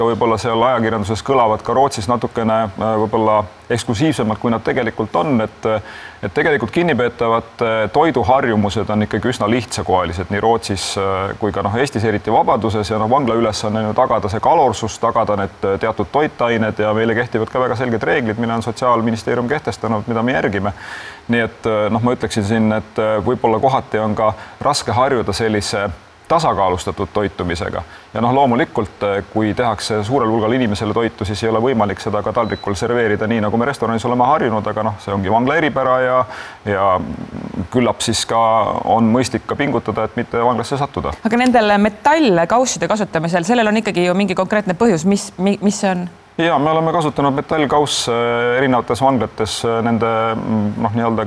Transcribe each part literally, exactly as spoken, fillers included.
Võib-olla seal ajakirjanduses kõlavad ka Rootsis natukene võib-olla eksklusiivsemalt, kui nad tegelikult on, et, et tegelikult kinnipeetavad toiduharjumused on ikkagi üsna lihtsakoelised nii Rootsis kui ka noh, Eestis eriti Vabaduses ja noh, vangla ülesanne on ju tagada see kalorsus, tagada need teatud toitained ja meile kehtivad ka väga selged reeglid, mille on Sotsiaalministeerium kehtestanud, mida me järgime. Nii et noh, ma ütleksin siin, et võib-olla kohati on ka raske harjuda sellise tasakaalustatud toitumisega. Ja noh, loomulikult, kui tehakse suurel hulgal inimesele toitu, siis ei ole võimalik seda ka taldrikul serveerida nii, nagu me restoranis oleme harjunud, aga noh, see ongi vangla eripära ja, ja küllap siis ka on mõistlik ka pingutada, et mitte vanglasse sattuda. Aga nendel metallkausside kasutamisel, sellel on ikkagi ju mingi konkreetne põhjus, mis, mis see on? Ja, me oleme kasutanud metallkauss erinevates vanglates nende noh, nii-öelda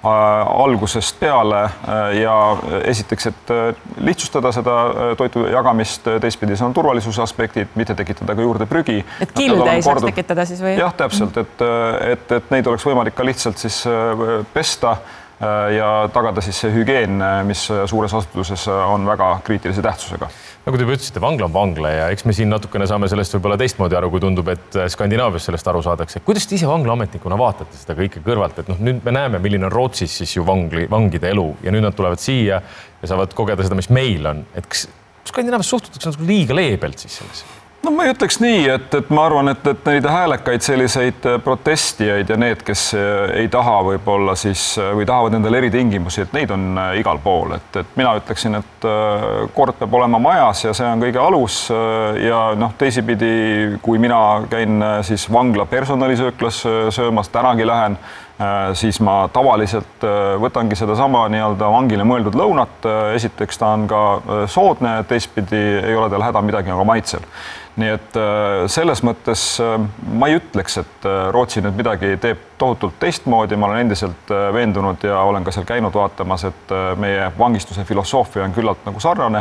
algusest peale ja esiteks, et lihtsustada seda toitu jagamist, teistpidi see on turvalisuse aspektid, mitte tekitada ka juurde prügi. Et kilde ei saaks tekitada siis või? Jah, täpselt, et, et, et neid oleks võimalik ka lihtsalt siis pesta ja tagada siis see hügieen, mis suures asutuses on väga kriitilise tähtsusega. Nagu te ütlesite, vangla on vangla ja eks me siin natukene saame sellest võib-olla teistmoodi aru, kui tundub, et Skandinaavias sellest aru saadakse. Kuidas te ise vanglaametnikuna vaatate seda kõike kõrvalt? Et noh, nüüd me näeme, milline on Rootsis siis ju vangli, vangide elu ja nüüd nad tulevad siia ja saavad kogeda seda, mis meil on. Et kas Skandinaavias suhtutakse liiga leebelt siis sellesse? No ma ei ütleks nii, et, et ma arvan, et, et neid häälekaid selliseid protestijaid ja need, kes ei taha võib-olla siis või tahavad nendele eritingimusi, et neid on igal pool. Et, et mina ütleksin, et kord peab olema majas ja see on kõige alus ja noh, teisipidi, kui mina käin siis vangla personalisööklas söömas, tänagi lähen, siis ma tavaliselt võtangi seda sama nii-öelda vangile mõeldud lõunat. Esiteks ta on ka soodne, teistpidi ei ole tal häda midagi aga maitsel. Nii et selles mõttes ma ei ütleks, et Rootsi nüüd midagi teeb tohutult teistmoodi. Ma olen endiselt veendunud ja olen ka seal käinud vaatamas, et meie vangistuse filosoofia on küllalt nagu sarnane.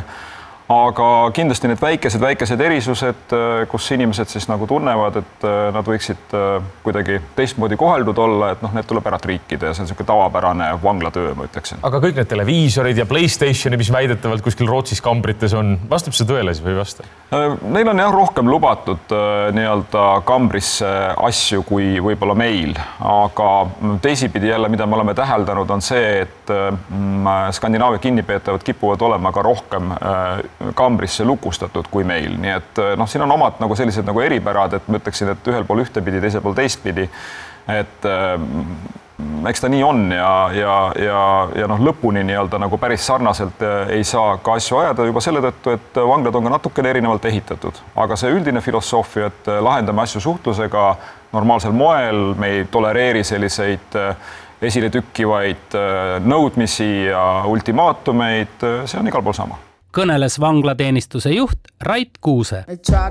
Aga kindlasti need väikesed, väikesed erisused, kus inimesed siis nagu tunnevad, et nad võiksid kuidagi teistmoodi koheldud olla, et noh, need tuleb ära triikida ja see on selline tavapärane vanglatöö, ma ütleksin. Aga kõik need televiisorid ja PlayStationi, mis väidetavalt kuskil Rootsis kambrites on, vastab see tõele või vasta? Neil on jah rohkem lubatud nii-öelda kambrisse asju kui võib-olla meil, aga teisipidi jälle, mida me oleme täheldanud, on see, et Skandinaavia kinnipeetavad kipuvad olema ka rohkem kambrisse lukustatud kui meil. Nii et noh, siin on omad nagu sellised nagu eripärad, et ma ütleksin, et ühel pool ühtepidi, teisel pool teistpidi, et eks ta nii on ja, ja, ja, ja noh, lõpuni nii-öelda nagu päris sarnaselt ei saa ka asju ajada juba selle tõttu, et vanglad on ka natukene erinevalt ehitatud. Aga see üldine filosoofia, et lahendame asju suhtlusega normaalsel moel, me ei tolereeri selliseid esile tükkivaid nõudmisi ja ultimaatumeid, see on igal pool sama. Kõneles vanglateenistuse juht Rait Kuuse.